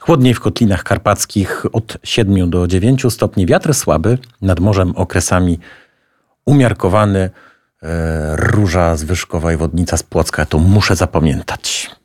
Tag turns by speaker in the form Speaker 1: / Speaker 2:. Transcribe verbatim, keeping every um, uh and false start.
Speaker 1: Chłodniej w kotlinach karpackich od siedmiu do dziewięciu stopni. Wiatr słaby, nad morzem okresami umiarkowany. Róża Zwyżkowa i Wodnica z Płocka, to muszę zapamiętać.